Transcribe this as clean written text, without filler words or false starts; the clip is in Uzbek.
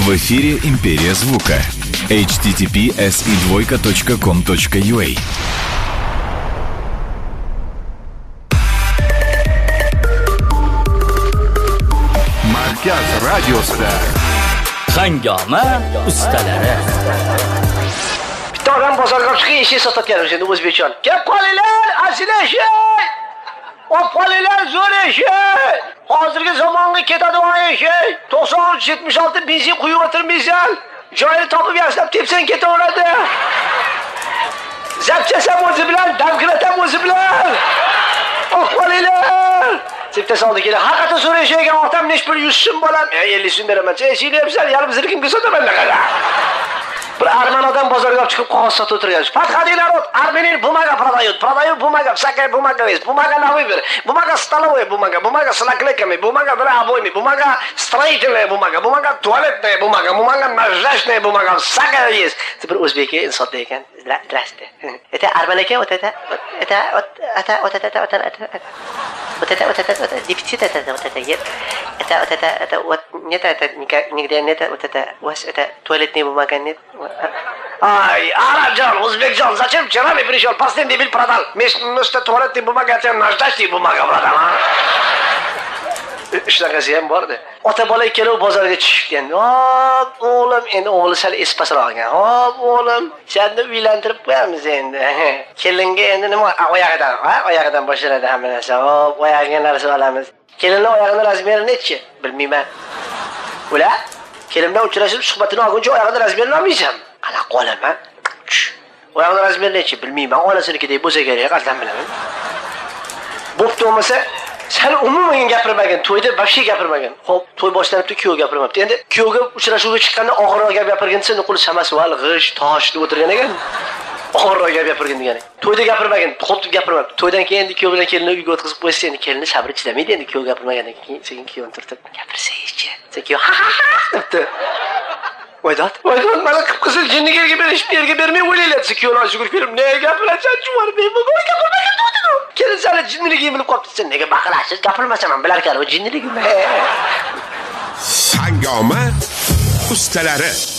В эфире «Империя звука». https://com.ua. Markaz radiosida Hangoma ustalari. Bitta odam bozorga chiqib eshik sotayotgan o'shanda o'zbekchon. Kelib qolinglar, asli eshik. Olib qolinglar, zo'r eshik. Hozirgi zamonga ketadigan eshik. 93-76 benzin quyib o'tirmaysan. Joyini topib yashlab tepsang ketaveradi. Zapchasam o'zi bilan, damkratam o'zi bilan. Olib qolinglar. Septa soldi kelar. Haqiqatda zo'r eshik ekan, otam nesh pul 100 so'm bolam. 50 so'm beraman. Eshikni yapsan, yarim zirkimga sotaman naqara. Bir arman odam bozorga chiqib qog'oz sotib o'tirgan. Подходи, народ, армянин бумага продают. Продают бумага, всякая бумага есть. Бумага на выбор. Бумага столовая бумага, бумага с наклейками, бумага для обоями, бумага строительная бумага, бумага туалетная бумага, бумага наждачная бумага, всякая есть. Теперь узбеки инсот екен. Здрасте. Это армян екен, вот это дефицит это вот нет, это нигде нет, вот это у вас это туалетная бумага нет. Ай, Арабжан, Узбекжан, зачем вчера не пришел? Последний дебиль продал. Вместо туалетной бумаги, а наждачная бумага продал, а? Shunaqasi ham bordi. Ota bola ikkalovi bozorga chiqishgan. Hop, o'g'lim, endi o'g'li sal espasroq ekan. Hop, o'g'lim, seni uylantirib qo'yamiz endi. Kelinga endi nima oyog'idan boshlanadi hamma narsa. Hop, oyog'iga narsa olamiz. Kelinning oyog'ining razmeri nechi? Bilmayman. Ular kelindan uchrashib suhbatini olguncha oyog'ining razmerini olmaysan. Qana qolaman. Oyog'ining razmeri nechi? Bilmayman. Onasinikidek bo'lsa kerak, qasdam bilaman. Bo'pti bo'lmasa sen umuman gapirmagan, to'yda boshqa gapirmagan. Xo'p, to'y boshlanibdi, kuyov gapirmabdi. Endi kuyovga uchrashuvga chiqqanda og'irroq gap gapirgan, seni qo'li chamasi val, g'ish, tosh deb o'tirgan ekan. Og'irroq gap gapirgan degani. To'yda gapirmagan, xo'p gapirmabdi. To'ydan keyin endi kuyov bilan kelinni uyga o'tkazib qo'ysa, endi kelinni sabri chidamaydi, endi kuyov gapirmagandan keyin sekin kuyovni turtib, "Gapirsangiz-chi." Sekin ha debdi. Voydat, mana qizil jinniga berishib, yerga bermay o'ylayapti. Kuyovlar yugurib kelib, "Ne gapirasan, chuvar, men bu gapirmagan dedi." Kelin seni jinniligini bilib qopti. Sen nega baqirasiz? Gapirmasaman, bilarkan, o jinniligimi. Hangoma ustalari.